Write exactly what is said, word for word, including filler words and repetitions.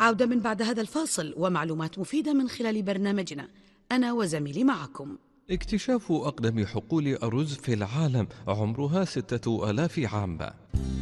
عودة من بعد هذا الفاصل ومعلومات مفيدة من خلال برنامجنا أنا وزميلي معكم. اكتشاف أقدم حقول أرز في العالم عمرها ستة آلاف عام.